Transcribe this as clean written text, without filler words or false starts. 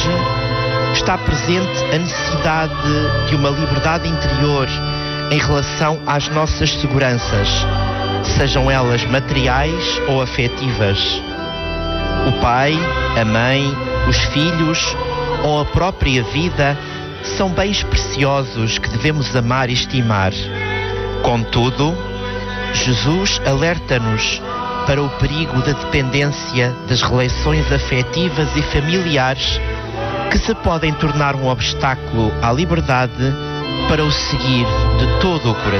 hoje está presente a necessidade de uma liberdade interior em relação às nossas seguranças, sejam elas materiais ou afetivas. O pai, a mãe, os filhos ou a própria vida são bens preciosos que devemos amar e estimar. Contudo, Jesus alerta-nos para o perigo da dependência das relações afetivas e familiares que se podem tornar um obstáculo à liberdade para o seguir de todo o coração.